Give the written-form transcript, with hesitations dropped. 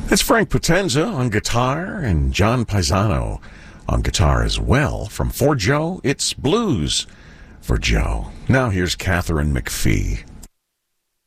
It's Frank Potenza on guitar and John Paisano on guitar as well. From For Joe, it's Blues for Joe. Now here's Catherine McPhee.